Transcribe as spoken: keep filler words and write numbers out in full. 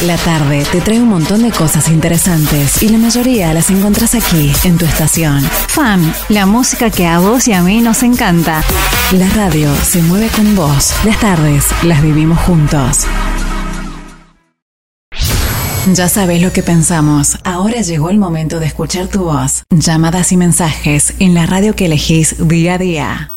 La tarde te trae un montón de cosas interesantes y la mayoría las encontrás aquí, en tu estación. Fan, la música que a vos y a mí nos encanta. La radio se mueve con vos. Las tardes las vivimos juntos. Ya sabes lo que pensamos. Ahora llegó el momento de escuchar tu voz. Llamadas y mensajes en la radio que elegís día a día.